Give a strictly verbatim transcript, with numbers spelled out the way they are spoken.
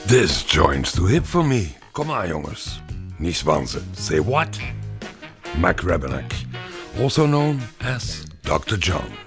This joint's too hip for me. Kom maar jongens. Niet zwansen. Say what? Mac Rebennack, also known as doctor John.